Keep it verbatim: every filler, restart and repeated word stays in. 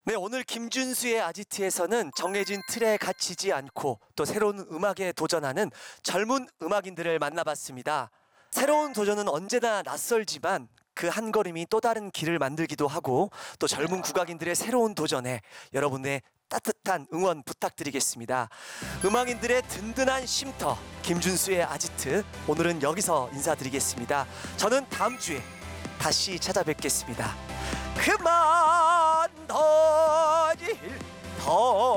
네, 오늘 김준수의 아지트에서는 정해진 틀에 갇히지 않고 또 새로운 음악에 도전하는 젊은 음악인들을 만나봤습니다. 새로운 도전은 언제나 낯설지만 그 한 걸음이 또 다른 길을 만들기도 하고 또 젊은 국악인들의 새로운 도전에 여러분의 따뜻한 응원 부탁드리겠습니다. 음악인들의 든든한 쉼터 김준수의 아지트, 오늘은 여기서 인사드리겠습니다. 저는 다음 주에 다시 찾아뵙겠습니다. 그만 더 질 더